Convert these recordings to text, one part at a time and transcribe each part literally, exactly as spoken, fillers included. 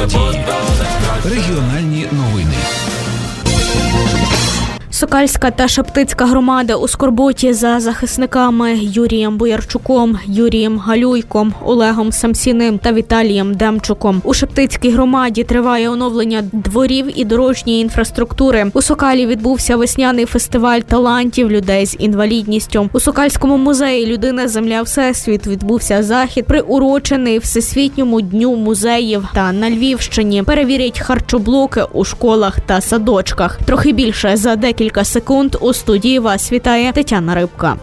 Регіональні новини. Сокальська та Шептицька громада у скорботі за захисниками Юрієм Боярчуком, Юрієм Галюйком, Олегом Самсіним та Віталієм Демчуком. У Шептицькій громаді триває оновлення дворів і дорожньої інфраструктури. У Сокалі відбувся весняний фестиваль талантів людей з інвалідністю. У Сокальському музеї «Людина, земля, всесвіт» відбувся захід, приурочений Всесвітньому дню музеїв. Та на Львівщині перевірять харчоблоки у школах та садочках. Трохи більше за декілька Кілька секунд у студії вас вітає Тетяна Рибка.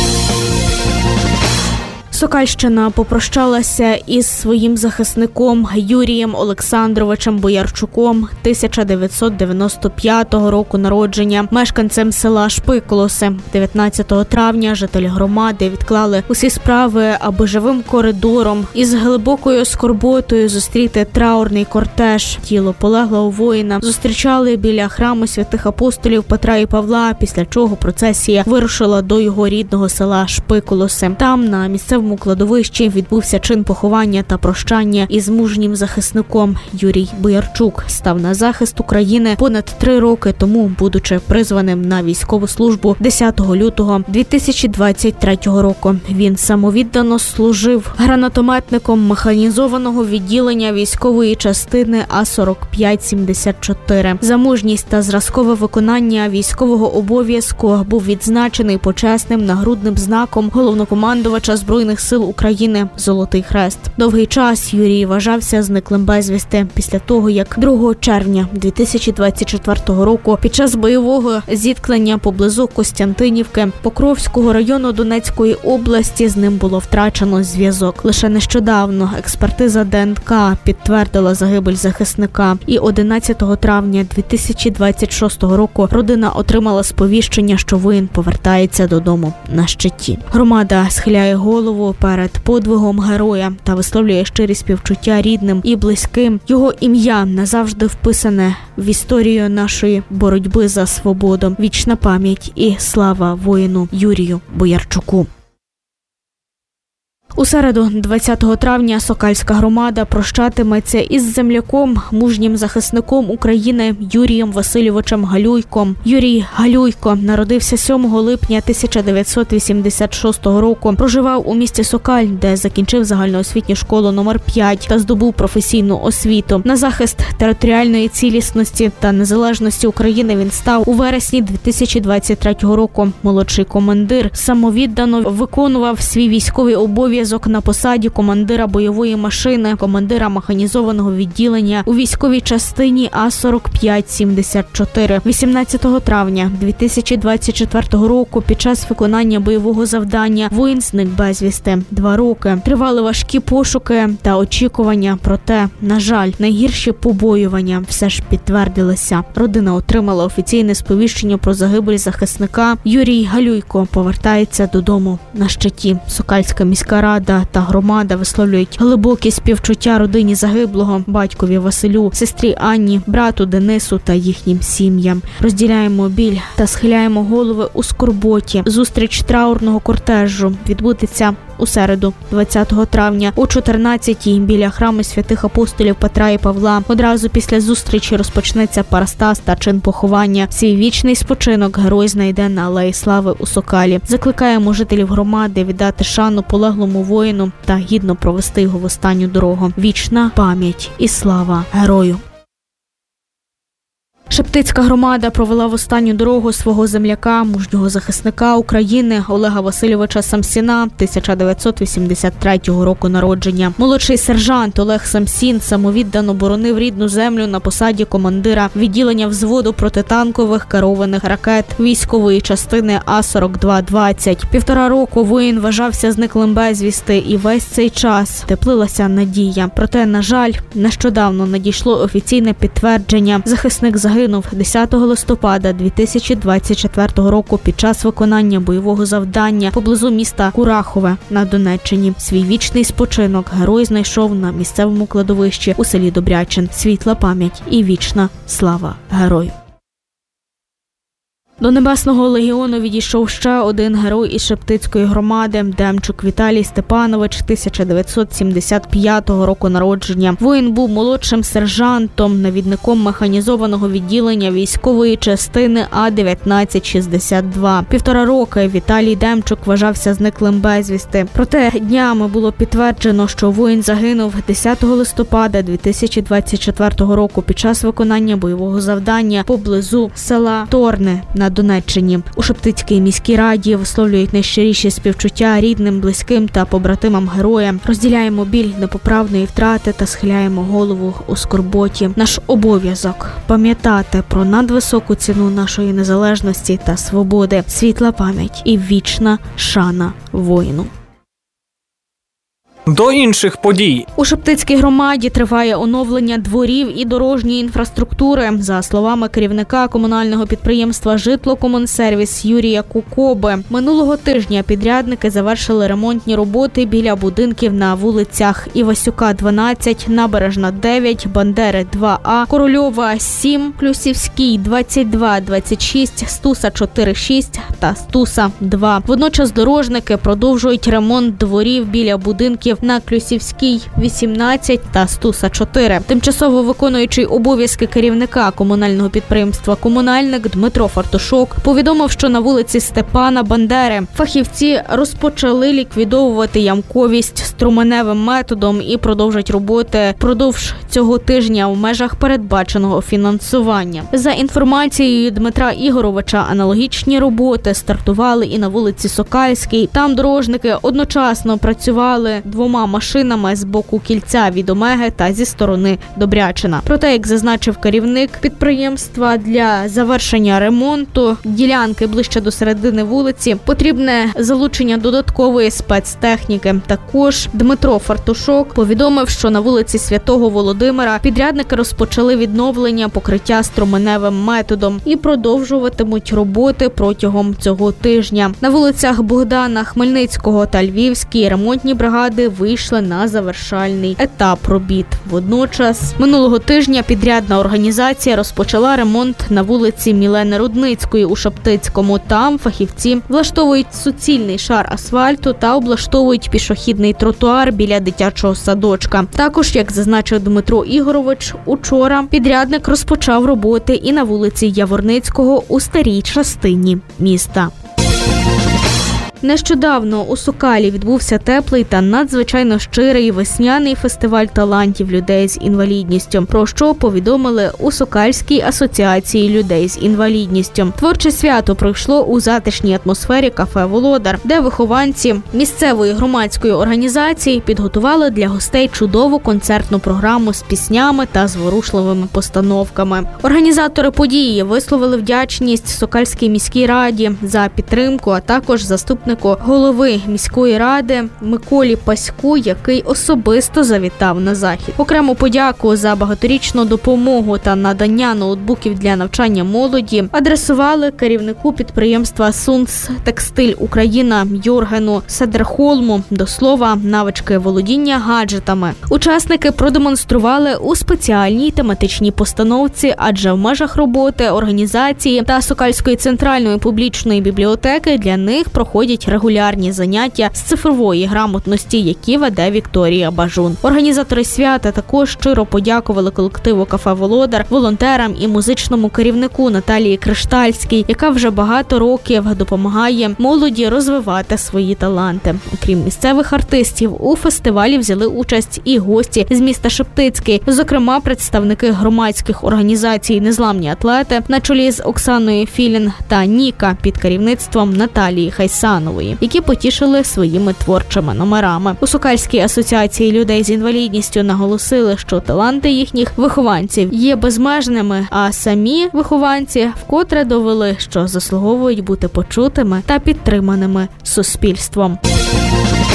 Сокальщина попрощалася із своїм захисником Юрієм Олександровичем Боярчуком, тисяча дев'ятсот дев'яносто п'ятого року народження, мешканцем села Шпиколоси. дев'ятнадцятого травня жителі громади відклали усі справи, аби живим коридором із глибокою скорботою зустріти траурний кортеж. Тіло полеглого воїна зустрічали біля храму святих апостолів Петра і Павла, після чого процесія вирушила до його рідного села Шпиколоси. Там, на місцевому у кладовищі відбувся чин поховання та прощання із мужнім захисником. Юрій Боярчук став на захист України понад три роки тому, будучи призваним на військову службу десятого лютого дві тисячі двадцять третього року. Він самовіддано служив гранатометником механізованого відділення військової частини А сорок п'ять сімдесят чотири. За мужність та зразкове виконання військового обов'язку був відзначений почесним нагрудним знаком головнокомандувача Збройних сил України «Золотий хрест». Довгий час Юрій вважався зниклим безвісти після того, як другого червня дві тисячі двадцять четвертого року під час бойового зіткнення поблизу Костянтинівки Покровського району Донецької області з ним було втрачено зв'язок. Лише нещодавно експертиза Д Н К підтвердила загибель захисника, і одинадцятого травня дві тисячі двадцять шостого року родина отримала сповіщення, що воїн повертається додому на щиті. Громада схиляє голову перед подвигом героя та висловлює щирі співчуття рідним і близьким. Його ім'я назавжди вписане в історію нашої боротьби за свободу. Вічна пам'ять і слава воїну Юрію Боярчуку. У середу, двадцятого травня, Сокальська громада прощатиметься із земляком, мужнім захисником України Юрієм Васильовичем Галюйком. Юрій Галюйко народився сьомого липня тисяча дев'ятсот вісімдесят шостого року. Проживав у місті Сокаль, де закінчив загальноосвітню школу номер п'ять та здобув професійну освіту. На захист територіальної цілісності та незалежності України він став у вересні дві тисячі двадцять третього року. Молодший командир самовіддано виконував свій військовий обов'язок на посаді командира бойової машини, командира механізованого відділення у військовій частині А сорок п'ять сімдесят чотири. вісімнадцятого травня дві тисячі двадцять четвертого року під час виконання бойового завдання воїн зник безвісти. Два роки тривали важкі пошуки та очікування, проте, на жаль, найгірші побоювання все ж підтвердилися. Родина отримала офіційне сповіщення про загибель захисника. Юрій Галюйко повертається додому на щиті. Сокальська міська рада та громада висловлюють глибокі співчуття родині загиблого, батькові Василю, сестрі Анні, брату Денису та їхнім сім'ям. Розділяємо біль та схиляємо голови у скорботі. Зустріч траурного кортежу відбудеться у середу, двадцятого травня, о чотирнадцятій біля храму святих апостолів Петра і Павла. Одразу після зустрічі розпочнеться парастас та чин поховання. Свій вічний спочинок герой знайде на Алеї Слави у Сокалі. Закликаємо жителів громади віддати шану полеглому воїну та гідно провести його в останню дорогу. Вічна пам'ять і слава герою. Шептицька громада провела в останню дорогу свого земляка, мужнього захисника України Олега Васильовича Самсіна, тисяча дев'ятсот вісімдесят третього року народження. Молодший сержант Олег Самсін самовіддано боронив рідну землю на посаді командира відділення взводу протитанкових керованих ракет військової частини А сорок два двадцять. Півтора року воїн вважався зниклим безвісти, і весь цей час теплилася надія. Проте, на жаль, нещодавно надійшло офіційне підтвердження. Захисник загинув десятого листопада дві тисячі двадцять четвертого року під час виконання бойового завдання поблизу міста Курахове на Донеччині. Свій вічний спочинок герой знайшов на місцевому кладовищі у селі Добрячин. Світла пам'ять і вічна слава герою. До Небесного легіону відійшов ще один герой із Шептицької громади – Демчук Віталій Степанович, тисяча дев'ятсот сімдесят п'ятого року народження. Воїн був молодшим сержантом, навідником механізованого відділення військової частини А дев'ятнадцять шістдесят два. Півтора роки Віталій Демчук вважався зниклим безвісти. Проте днями було підтверджено, що воїн загинув десятого листопада дві тисячі двадцять четвертого року під час виконання бойового завдання поблизу села Торне на Донеччині. У Шептицькій міській раді висловлюють найщиріші співчуття рідним, близьким та побратимам героя. Розділяємо біль непоправної втрати та схиляємо голову у скорботі. Наш обов'язок – пам'ятати про надвисоку ціну нашої незалежності та свободи, світла пам'ять і вічна шана воїну. До інших подій. У Шептицькій громаді триває оновлення дворів і дорожньої інфраструктури. За словами керівника комунального підприємства «Житлокомунсервіс» Юрія Кукоби, минулого тижня підрядники завершили ремонтні роботи біля будинків на вулицях Івасюка, дванадцять, Набережна, дев'ять, Бандери, два А, Корольова, сім, Клюсівський, двадцять два, двадцять шість, Стуса, чотири, шість та Стуса, два. Водночас дорожники продовжують ремонт дворів біля будинків на Клюсівській, вісімнадцять та Стуса, чотири. Тимчасово виконуючий обов'язки керівника комунального підприємства «Комунальник» Дмитро Фартушок повідомив, що на вулиці Степана Бандери фахівці розпочали ліквідовувати ямковість струменевим методом і продовжать роботи впродовж цього тижня в межах передбаченого фінансування. За інформацією Дмитра Ігоровича, аналогічні роботи стартували і на вулиці Сокальській. Там дорожники одночасно працювали двома машинами з боку кільця від Омеги та зі сторони Добрячина. Проте, як зазначив керівник підприємства, для завершення ремонту ділянки ближче до середини вулиці потрібне залучення додаткової спецтехніки. Також Дмитро Фартушок повідомив, що на вулиці Святого Володимира підрядники розпочали відновлення покриття струменевим методом і продовжуватимуть роботи протягом цього тижня. На вулицях Богдана Хмельницького та Львівській ремонтні бригади вийшли на завершальний етап робіт. Водночас, минулого тижня підрядна організація розпочала ремонт на вулиці Мілени Рудницької у Шептицькому. Там фахівці влаштовують суцільний шар асфальту та облаштовують пішохідний тротуар біля дитячого садочка. Також, як зазначив Дмитро Ігорович, учора підрядник розпочав роботи і на вулиці Яворницького у старій частині міста. Нещодавно у Сокалі відбувся теплий та надзвичайно щирий весняний фестиваль талантів людей з інвалідністю, про що повідомили у Сокальській асоціації людей з інвалідністю. Творче свято пройшло у затишній атмосфері кафе «Володар», де вихованці місцевої громадської організації підготували для гостей чудову концертну програму з піснями та зворушливими постановками. Організатори події висловили вдячність Сокальській міській раді за підтримку, а також заступнику голови міської ради Миколі Паську, який особисто завітав на захід. Окрему подяку за багаторічну допомогу та надання ноутбуків для навчання молоді адресували керівнику підприємства «Сунц Текстиль Україна» Йоргену Седерхолму. До слова, навички володіння гаджетами учасники продемонстрували у спеціальній тематичній постановці, адже в межах роботи організації та Сокальської центральної публічної бібліотеки для них проходять регулярні заняття з цифрової грамотності, які веде Вікторія Бажун. Організатори свята також щиро подякували колективу кафе «Володар», волонтерам і музичному керівнику Наталії Криштальській, яка вже багато років допомагає молоді розвивати свої таланти. Окрім місцевих артистів, у фестивалі взяли участь і гості з міста Шептицький, зокрема представники громадських організацій «Незламні атлети» на чолі з Оксаною Філін та Ніка під керівництвом Наталії Хайсанової, які потішили своїми творчими номерами. У Сокальській асоціації людей з інвалідністю наголосили, що таланти їхніх вихованців є безмежними, а самі вихованці вкотре довели, що заслуговують бути почутими та підтриманими суспільством.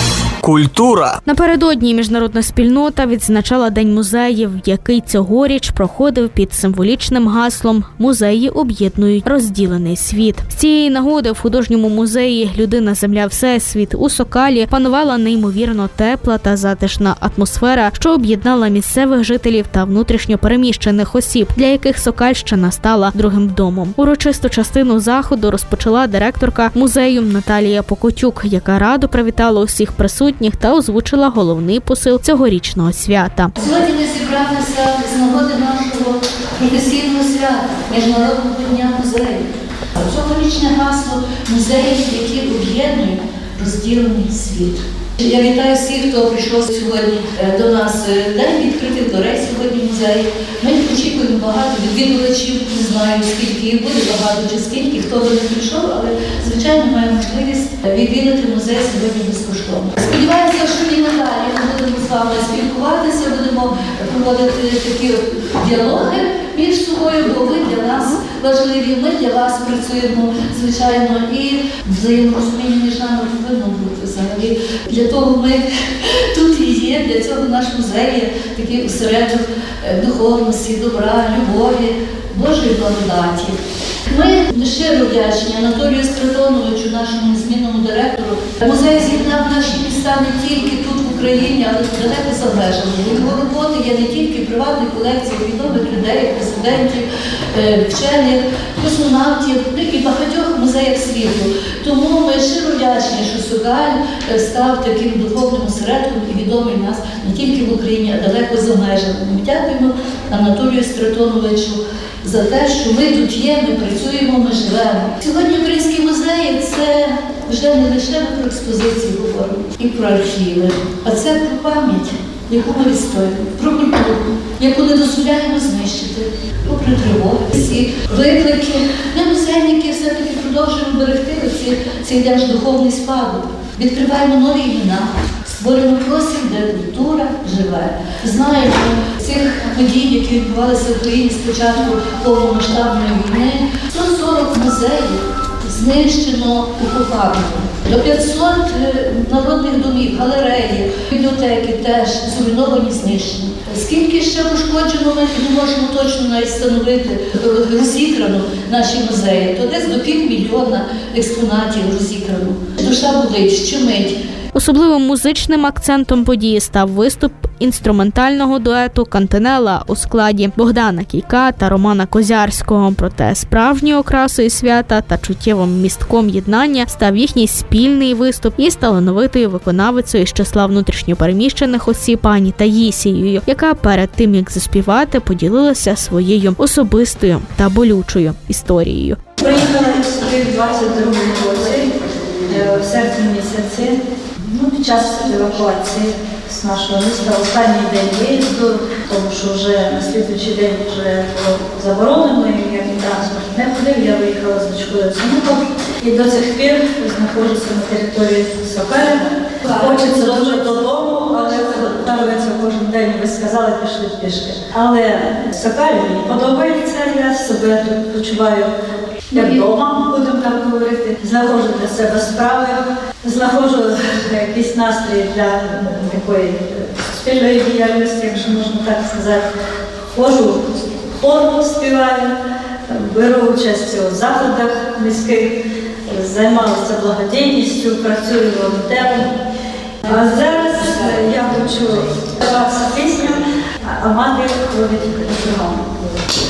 Культура. Напередодні міжнародна спільнота відзначала День музеїв, який цьогоріч проходив під символічним гаслом «Музеї об'єднують розділений світ». З цієї нагоди в художньому музеї «Людина, земля, всесвіт» у Сокалі панувала неймовірно тепла та затишна атмосфера, що об'єднала місцевих жителів та внутрішньо переміщених осіб, для яких Сокальщина стала другим домом. Урочисту частину заходу розпочала директорка музею Наталія Покотюк, яка радо привітала усіх присутніх та озвучила головний посил цьогорічного свята. Сьогодні ми зібралися з нагоди нашого професійного свята – Міжнародного дня музею. Цьогорічне гасло музеїв, які об'єднують розділений світ. Я вітаю всіх, хто прийшов сьогодні до нас. День відкритих дверей сьогодні в музеї. Ми очікуємо багато відвідувачів, не знаю, скільки їх буде, багато чи скільки, хто би не прийшов, але, звичайно, маємо можливість відвідати музей сьогодні безкоштовно. Сподіваюся, що і надалі ми будемо з вами спілкуватися, будемо проводити такі діалоги між собою, бо ви для нас важливі, ми для вас працюємо, звичайно, і взаєморозуміння між нами повинно бути взагалі. Для того ми тут і є, для цього наш музей є такий осередок духовності, добра, любові, Божої благодаті. Ми щиро вдячні Анатолію Стратоновичу, нашому незмінному директору. Музей з'єднав наші міста не тільки тут в Україні, але й далеко за межами. Його роботи є не тільки в приватних колекціях відомих людей, президентів, вчених, космонавтів і багатьох музеях світу. Тому ми щиро вдячні, що Сокаль став таким духовним осередком і відомий нас не тільки в Україні, а далеко за межами. Ми дякуємо Анатолію Стратоновичу за те, що ми тут є, ми працюємо, ми живемо. Сьогодні українські музеї – це вже не лише про експозиції говоримо і про архіви, а це про пам'ять, яку ми відстоюємо, про культуру, яку не дозволяємо знищити, попри тривоги, всі виклики. Ми, музейники, все-таки продовжуємо берегти оці, цей наш духовний спадок, відкриваємо нові імена, створюємо простір, де культура живе. Знаємо цих подій, які відбувалися в Україні з початку повномасштабної війни. сто сорок музеїв знищено окупантами. До п'ятсот народних домів, галереї, бібліотеки теж зруйновані, знищені. Скільки ще пошкоджено, ми не можемо точно навіть встановити, розікрано наші музеї. То десь до півмільйона експонатів розікрано. Душа болить, щемить. Особливим музичним акцентом події став виступ інструментального дуету «Кантинела» у складі Богдана Кійка та Романа Козярського. Проте справжньою окрасою свята та чуттєвим містком єднання став їхній спільний виступ із талановитою виконавицею з числа внутрішньопереміщених осіб пані Таїсією, яка перед тим, як заспівати, поділилася своєю особистою та болючою історією. Приїхала сюди в двадцять другому році, в серпні місяці. Ну, під час евакуації з нашого міста останній день виїзду, тому що вже на слідуючий день вже було заборонено, і ніякий транспорт не ходив. Я виїхала з дочкою з внуком і до цих пір знаходжуся на території Сокаля. Хочеться дуже додому, але ставиться кожен день, ви сказали, пішли пішки. Але Сокаль мені подобається, я себе тут почуваю як вдома, будемо так говорити. Знаходжу для себе справи, знаходжу якийсь настрій для такої спільної діяльності, якщо можна так сказати. Ходжу в хору, співаю, беру участь у заходах міських, займалася благодійністю, працюю волонтером. А зараз я хочу вас пісню, а мати ходить у